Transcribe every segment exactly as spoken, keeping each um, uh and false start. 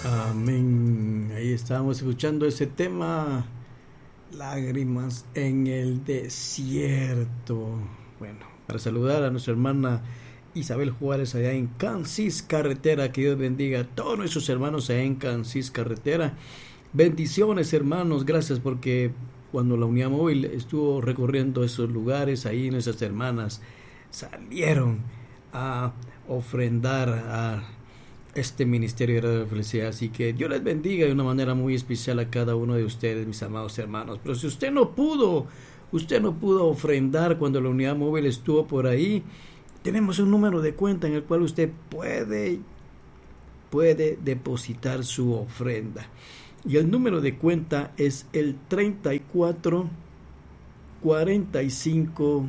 Amén. Ahí estábamos escuchando ese tema, Lágrimas en el Desierto. Bueno, para saludar a nuestra hermana Isabel Juárez allá en Kansas Carretera, que Dios bendiga a todos nuestros hermanos allá en Kansas Carretera. Bendiciones, hermanos, gracias, porque cuando la Unidad Móvil estuvo recorriendo esos lugares, ahí nuestras hermanas salieron a ofrendar a este ministerio de Radio Felicidad. Así que Dios les bendiga de una manera muy especial a cada uno de ustedes, mis amados hermanos. Pero si usted no pudo, usted no pudo ofrendar cuando la Unidad Móvil estuvo por ahí, tenemos un número de cuenta en el cual usted puede, puede depositar su ofrenda. Y el número de cuenta es el treinta y cuatro, cuarenta y cinco,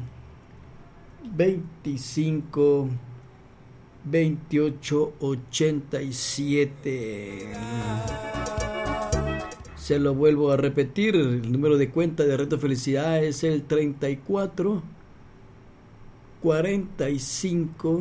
veinticinco, veintiocho, ochenta y siete. Se lo vuelvo a repetir, el número de cuenta de Reto Felicidad es el treinta y cuatro, cuarenta y cinco,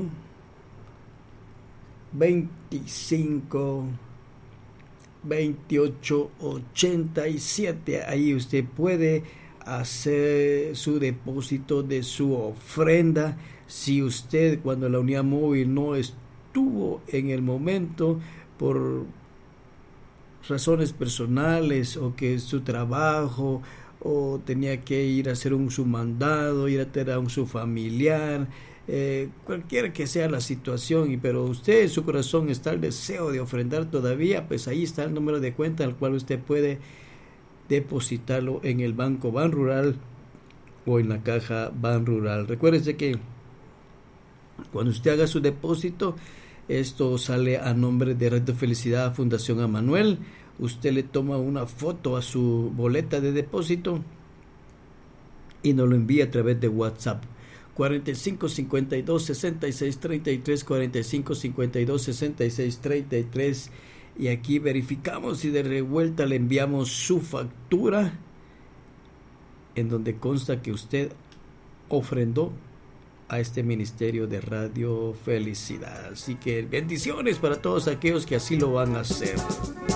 veinticinco, veintiocho, ochenta y siete. Ahí usted puede hacer su depósito de su ofrenda. Si usted, cuando la Unidad Móvil no estuvo en el momento por razones personales, o que su trabajo, o tenía que ir a hacer un su mandado, ir a tener a un su familiar, eh, cualquiera que sea la situación, y pero usted en su corazón está el deseo de ofrendar todavía, pues ahí está el número de cuenta al cual usted puede depositarlo en el Banco Ban Rural o en la Caja Ban Rural. Recuérdese que cuando usted haga su depósito, esto sale a nombre de Red de Felicidad Fundación Amanuel. Usted le toma una foto a su boleta de depósito y nos lo envía a través de WhatsApp. cuarenta y cinco, cincuenta y dos, sesenta y seis, treinta y tres, cuarenta y cinco, cincuenta y dos, sesenta y seis, treinta y tres. Y aquí verificamos y de revuelta le enviamos su factura en donde consta que usted ofrendó a este ministerio de Radio Felicidad. Así que bendiciones para todos aquellos que así lo van a hacer.